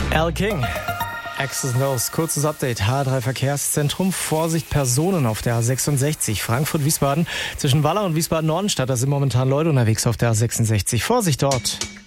Al King, Access Knows, kurzes Update, H3 Verkehrszentrum, Vorsicht Personen auf der A66, Frankfurt-Wiesbaden, zwischen Wallau und Wiesbaden-Nordenstadt, da sind momentan Leute unterwegs auf der A66, Vorsicht dort.